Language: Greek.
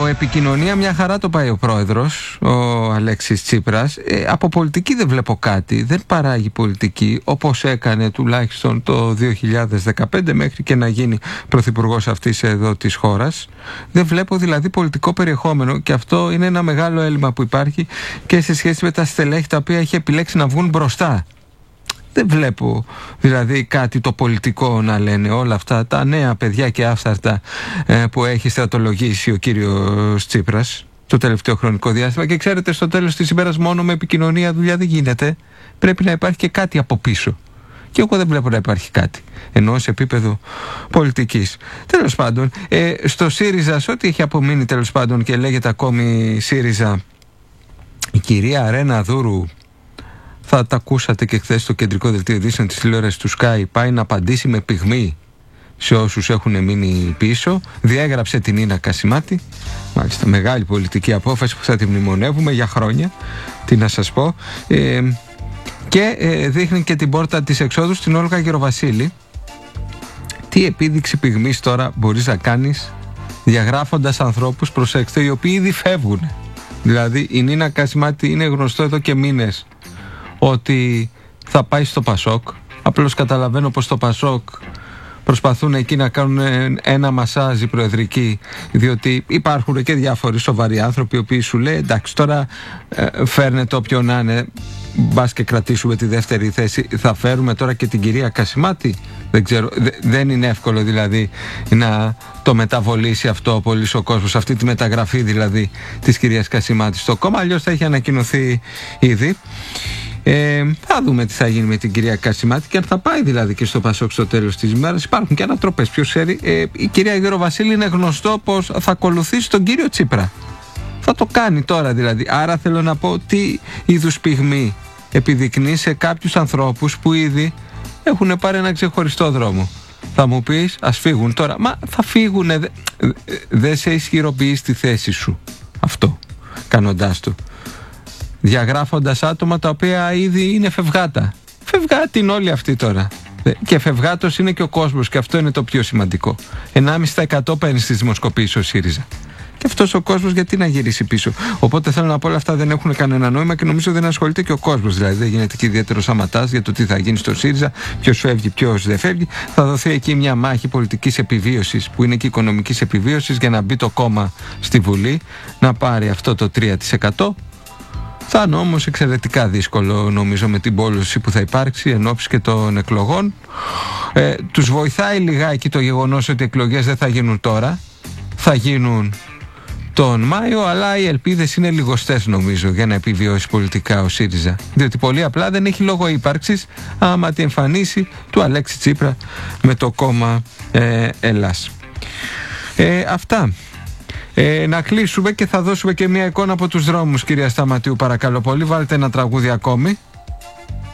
Από επικοινωνία μια χαρά το πάει ο πρόεδρος, ο Αλέξης Τσίπρας. Από πολιτική δεν βλέπω κάτι, δεν παράγει πολιτική όπως έκανε τουλάχιστον το 2015 μέχρι και να γίνει πρωθυπουργός αυτής εδώ της χώρας. Δεν βλέπω δηλαδή πολιτικό περιεχόμενο, και αυτό είναι ένα μεγάλο έλλειμμα που υπάρχει και σε σχέση με τα στελέχη τα οποία έχει επιλέξει να βγουν μπροστά. Δεν βλέπω δηλαδή κάτι το πολιτικό να λένε όλα αυτά τα νέα παιδιά και άφθαρτα που έχει στρατολογήσει ο κύριος Τσίπρας το τελευταίο χρονικό διάστημα. Και ξέρετε, στο τέλος της ημέρας μόνο με επικοινωνία δουλειά δεν γίνεται. Πρέπει να υπάρχει και κάτι από πίσω. Και εγώ δεν βλέπω να υπάρχει κάτι, ενώ σε επίπεδο πολιτικής. Τέλος πάντων, στο ΣΥΡΙΖΑ, σε ό,τι έχει απομείνει τέλος πάντων και λέγεται ακόμη ΣΥΡΙΖΑ, η κυρία Ρένα Δούρου, θα τα ακούσατε και χθες στο κεντρικό δελτίο ειδήσεων της τηλεόρασης του Sky, πάει να απαντήσει με πυγμή σε όσους έχουν μείνει πίσω. Διέγραψε την Ίνα Κασιμάτη. Μάλιστα, μεγάλη πολιτική απόφαση που θα τη μνημονεύουμε για χρόνια. Τι να σας πω. Και δείχνει και την πόρτα της εξόδου στην Όλγα Γεροβασίλη. Τι επίδειξη πυγμής τώρα μπορείς να κάνεις διαγράφοντας ανθρώπους, προσέξτε, οι οποίοι ήδη φεύγουν. Δηλαδή η Νίνα Κασιμάτη είναι γνωστό εδώ και μήνες ότι θα πάει στο Πασόκ. Απλώς καταλαβαίνω πως το Πασόκ προσπαθούν εκεί να κάνουν ένα μασάζ οι προεδρικοί, διότι υπάρχουν και διάφοροι σοβαροί άνθρωποι οι οποίοι σου λέει εντάξει, τώρα φέρνετε όποιον να είναι, μπας και κρατήσουμε τη δεύτερη θέση. Θα φέρουμε τώρα και την κυρία Κασιμάτη? Δεν ξέρω, δεν είναι εύκολο δηλαδή να το μεταβολήσει αυτό πολύ ο κόσμος, αυτή τη μεταγραφή δηλαδή της κυρίας Κασιμάτη στο κόμμα. Αλλιώς θα έχει ανακοινωθεί ήδη. Θα δούμε τι θα γίνει με την κυρία Κασιμάτη και αν θα πάει δηλαδή και στο Πασόκ στο τέλος της ημέρας. Υπάρχουν και ανατροπές, ποιος ξέρει. Η κυρία Γεροβασίλη είναι γνωστό πως θα ακολουθήσει τον κύριο Τσίπρα. Θα το κάνει τώρα δηλαδή. Άρα θέλω να πω τι είδους πυγμή επιδεικνύει σε κάποιους ανθρώπους που ήδη έχουν πάρει ένα ξεχωριστό δρόμο. Θα μου πεις, ας φύγουν τώρα. Μα θα φύγουνε. Δεν σε ισχυροποιεί στη θέση σου αυτό κάνοντάς το, διαγράφοντας άτομα τα οποία ήδη είναι φευγάτα. Φευγάτη είναι όλοι αυτοί τώρα. Και φευγάτος είναι και ο κόσμος, και αυτό είναι το πιο σημαντικό. 1,5% παίρνει στις δημοσκοπήσεις ο ΣΥΡΙΖΑ. Και αυτός ο κόσμος γιατί να γυρίσει πίσω? Οπότε θέλω να πω, όλα αυτά δεν έχουν κανένα νόημα και νομίζω δεν ασχολείται και ο κόσμος. Δηλαδή δεν γίνεται και ιδιαίτερο αματάς για το τι θα γίνει στο ΣΥΡΙΖΑ, ποιος φεύγει, ποιος δεν φεύγει. Θα δοθεί εκεί μια μάχη πολιτικής επιβίωσης, που είναι και οικονομικής επιβίωσης, για να μπει το κόμμα στη Βουλή, να πάρει αυτό το 3%. Θα είναι όμως εξαιρετικά δύσκολο νομίζω με την πόλωση που θα υπάρξει εν ώψη και των εκλογών. Τους βοηθάει λιγάκι το γεγονός ότι οι εκλογές δεν θα γίνουν τώρα, θα γίνουν τον Μάιο, αλλά οι ελπίδες είναι λιγοστές νομίζω για να επιβιώσει πολιτικά ο ΣΥΡΙΖΑ, διότι πολύ απλά δεν έχει λόγο ύπαρξης άμα τη εμφανίσει του Αλέξη Τσίπρα με το κόμμα Ελλάς. Αυτά. Να κλείσουμε και θα δώσουμε και μια εικόνα από τους δρόμους, κυρία Σταματίου, παρακαλώ πολύ. Βάλτε ένα τραγούδι ακόμη.